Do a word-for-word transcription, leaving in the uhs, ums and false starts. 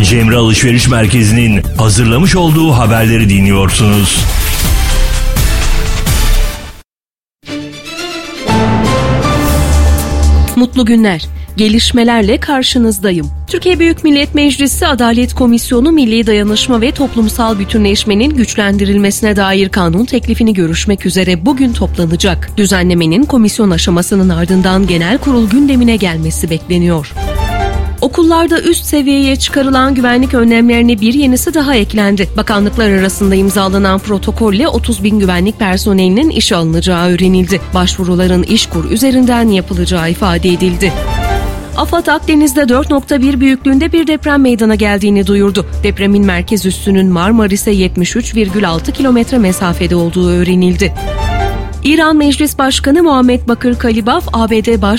Cemre Alışveriş Merkezi'nin hazırlamış olduğu haberleri dinliyorsunuz. Mutlu günler. Gelişmelerle karşınızdayım. Türkiye Büyük Millet Meclisi Adalet Komisyonu Milli Dayanışma ve Toplumsal Bütünleşmenin güçlendirilmesine dair kanun teklifini görüşmek üzere bugün toplanacak. Düzenlemenin komisyon aşamasının ardından genel kurul gündemine gelmesi bekleniyor. Okullarda üst seviyeye çıkarılan güvenlik önlemlerine bir yenisi daha eklendi. Bakanlıklar arasında imzalanan protokolle otuz bin güvenlik personelinin işe alınacağı öğrenildi. Başvuruların İşkur üzerinden yapılacağı ifade edildi. AFAD Akdeniz'de dört nokta bir büyüklüğünde bir deprem meydana geldiğini duyurdu. Depremin merkez üssünün Marmaris'e yetmiş üç virgül altı kilometre mesafede olduğu öğrenildi. İran Meclis Başkanı Muhammed Bakır Kalibaf, A B D